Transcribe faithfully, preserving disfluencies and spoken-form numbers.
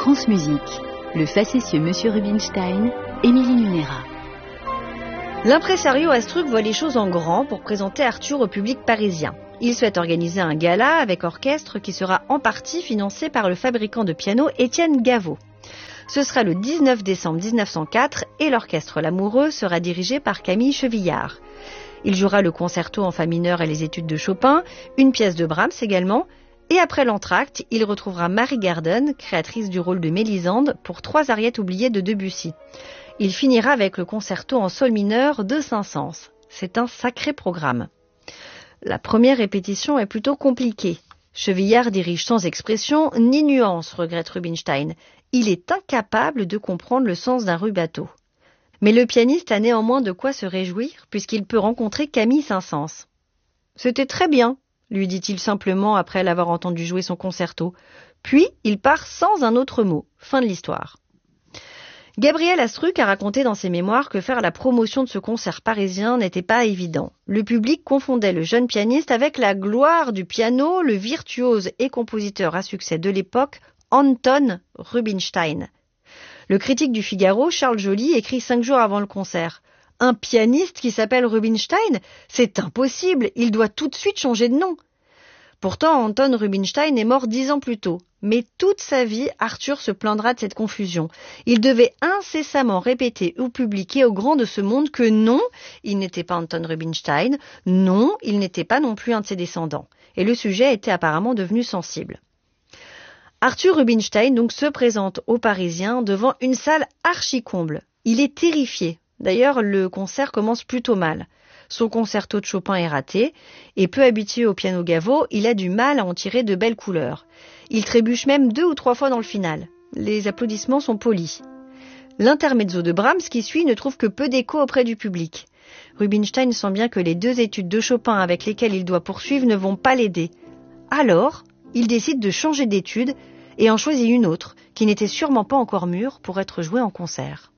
France Musique, le facétieux Monsieur Rubinstein, Émilie Munera. L'impresario Astruc voit les choses en grand pour présenter Arthur au public parisien. Il souhaite organiser un gala avec orchestre qui sera en partie financé par le fabricant de piano Étienne Gaveau. Ce sera le dix-neuf décembre mille neuf cent quatre et l'orchestre L'Amoureux sera dirigé par Camille Chevillard. Il jouera le concerto en fa mineur et les études de Chopin, une pièce de Brahms également, et après l'entracte, il retrouvera Marie Garden, créatrice du rôle de Mélisande, pour trois ariettes oubliées de Debussy. Il finira avec le concerto en sol mineur de Saint-Saëns. C'est un sacré programme. La première répétition est plutôt compliquée. Chevillard dirige sans expression ni nuance, regrette Rubinstein. Il est incapable de comprendre le sens d'un rubato. Mais le pianiste a néanmoins de quoi se réjouir puisqu'il peut rencontrer Camille Saint-Saëns. « C'était très bien », lui dit-il simplement après l'avoir entendu jouer son concerto. Puis il part sans un autre mot. Fin de l'histoire. Gabriel Astruc a raconté dans ses mémoires que faire la promotion de ce concert parisien n'était pas évident. Le public confondait le jeune pianiste avec la gloire du piano, le virtuose et compositeur à succès de l'époque, Anton Rubinstein. Le critique du Figaro, Charles Joly, écrit cinq jours avant le concert. « Un pianiste qui s'appelle Rubinstein ? C'est impossible, il doit tout de suite changer de nom !» Pourtant, Anton Rubinstein est mort dix ans plus tôt. Mais toute sa vie, Arthur se plaindra de cette confusion. Il devait incessamment répéter au public et aux grands de ce monde que non, il n'était pas Anton Rubinstein, non, il n'était pas non plus un de ses descendants. Et le sujet était apparemment devenu sensible. Arthur Rubinstein donc se présente aux Parisiens devant une salle archi-comble. Il est terrifié. D'ailleurs, le concert commence plutôt mal. Son concerto de Chopin est raté, et peu habitué au piano Gaveau, il a du mal à en tirer de belles couleurs. Il trébuche même deux ou trois fois dans le final. Les applaudissements sont polis. L'intermezzo de Brahms qui suit ne trouve que peu d'écho auprès du public. Rubinstein sent bien que les deux études de Chopin avec lesquelles il doit poursuivre ne vont pas l'aider. Alors, il décide de changer d'étude et en choisit une autre, qui n'était sûrement pas encore mûre pour être jouée en concert.